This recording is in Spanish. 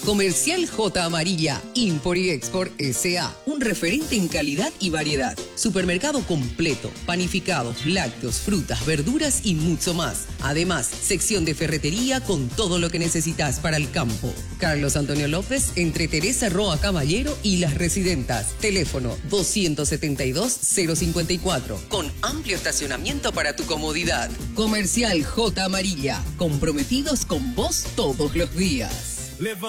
Comercial J Amarilla, Import y Export S.A., un referente en calidad y variedad. Supermercado completo, panificados, lácteos, frutas, verduras y mucho más. Además, sección de ferretería con todo lo que necesitas para el campo. Carlos Antonio López, entre Teresa Roa Caballero y Las Residentas. Teléfono 272-054, con amplio estacionamiento para tu comodidad. Comercial J Amarilla, comprometidos con vos todos los días.